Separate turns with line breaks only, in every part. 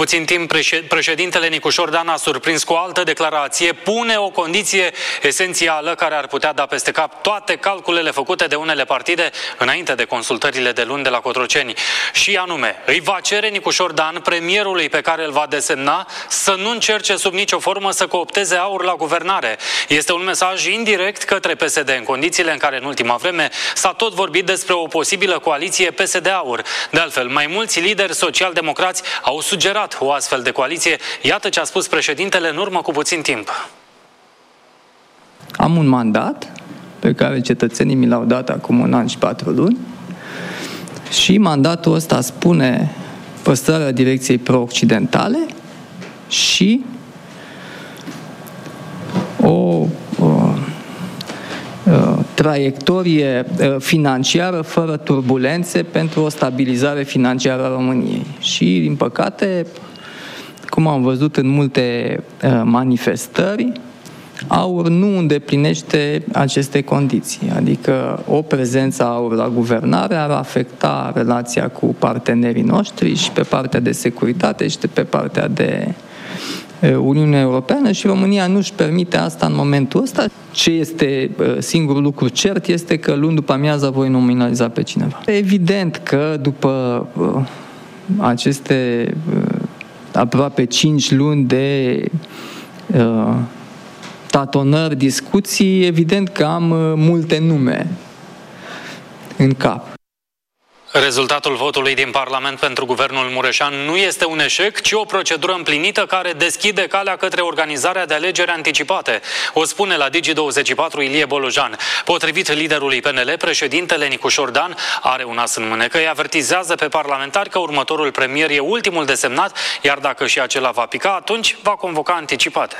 puțin timp, președintele Nicușor Dan a surprins cu o altă declarație. Pune o condiție esențială care ar putea da peste cap toate calculele făcute de unele partide înainte de consultările de luni de la Cotroceni. Și anume, îi va cere Nicușor Dan, premierului pe care îl va desemna, să nu încerce sub nicio formă să coopteze AUR la guvernare. Este un mesaj indirect către PSD în condițiile în care în ultima vreme s-a tot vorbit despre o posibilă coaliție PSD-AUR. De altfel, mai mulți lideri social-democrați au sugerat o astfel de coaliție. Iată ce a spus președintele în urmă cu puțin timp.
Am un mandat pe care cetățenii mi l-au dat acum 1 an și 4 luni și mandatul ăsta spune păstrarea direcției pro-occidentale și o traiectorie financiară fără turbulențe pentru o stabilizare financiară a României. Și, din păcate, cum am văzut în multe manifestări, AUR nu îndeplinește aceste condiții. Adică o prezență a AUR la guvernare ar afecta relația cu partenerii noștri și pe partea de securitate și pe partea de Uniunea Europeană și România nu își permite asta în momentul ăsta. Ce este singurul lucru cert este că luni după amiaza voi nominaliza pe cineva. Evident că după aceste aproape 5 luni de tatonări, discuții, evident că am multe nume în cap.
Rezultatul votului din Parlament pentru guvernul Mureșan nu este un eșec, ci o procedură împlinită care deschide calea către organizarea de alegeri anticipate. O spune la Digi24 Ilie Bolojan. Potrivit liderului PNL, președintele Nicușor Dan are un as în mânecă, îi avertizează pe parlamentari că următorul premier e ultimul desemnat, iar dacă și acela va pica, atunci va convoca anticipate.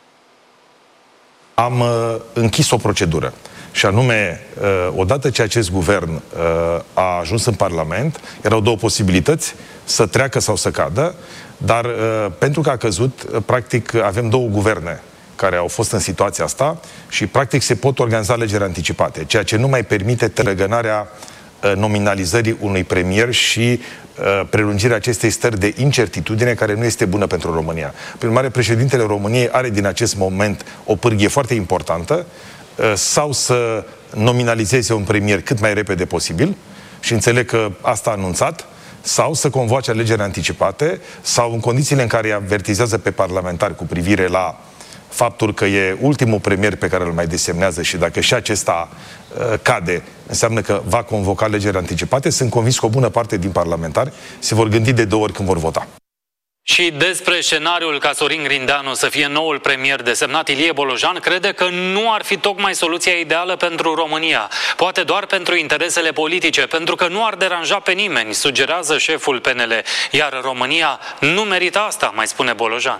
Am închis o procedură. Și anume, odată ce acest guvern a ajuns în Parlament, erau 2 posibilități, să treacă sau să cadă, dar pentru că a căzut, practic avem 2 guverne care au fost în situația asta și practic se pot organiza alegeri anticipate, ceea ce nu mai permite tărăgănarea nominalizării unui premier și prelungirea acestei stări de incertitudine care nu este bună pentru România. Prin urmare, președintele României are din acest moment o pârghie foarte importantă, sau să nominalizeze un premier cât mai repede posibil, și înțeleg că asta a anunțat, sau să convoace alegeri anticipate, sau în condițiile în care îi avertizează pe parlamentari cu privire la faptul că e ultimul premier pe care îl mai desemnează și dacă și acesta cade, înseamnă că va convoca alegeri anticipate. Sunt convins că o bună parte din parlamentari se vor gândi de 2 ori când vor vota.
Și despre scenariul ca Sorin Grindeanu să fie noul premier desemnat, Ilie Bolojan crede că nu ar fi tocmai soluția ideală pentru România. Poate doar pentru interesele politice, pentru că nu ar deranja pe nimeni, sugerează șeful PNL. Iar România nu merită asta, mai spune Bolojan.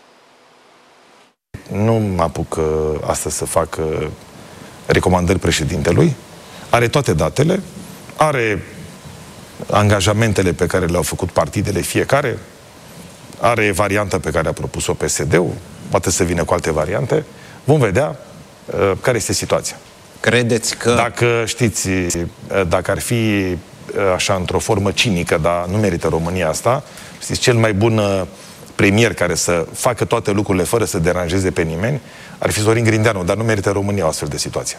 Nu mă apuc astăzi să fac recomandări președintelui. Are toate datele, are angajamentele pe care le-au făcut partidele fiecare, are varianta pe care a propus-o PSD-ul, poate să vină cu alte variante. Vom vedea care este situația.
Credeți că...
Dacă știți, dacă ar fi așa într-o formă cinică, dar nu merită România asta, știți, cel mai bun premier care să facă toate lucrurile fără să deranjeze pe nimeni, ar fi Sorin Grindeanu, dar nu merită România o astfel de situație.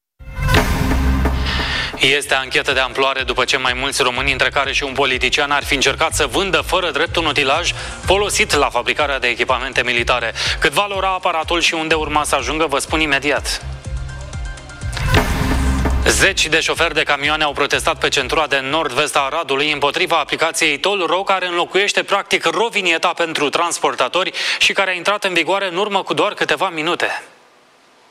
Este anchetă de amploare după ce mai mulți români, între care și un politician, ar fi încercat să vândă fără drept un utilaj folosit la fabricarea de echipamente militare. Cât valora aparatul și unde urma să ajungă, vă spun imediat. Zeci de șoferi de camioane au protestat pe centura de nord-vest a Aradului împotriva aplicației Toll-Ro, care înlocuiește practic rovinieta pentru transportatori și care a intrat în vigoare în urmă cu doar câteva minute.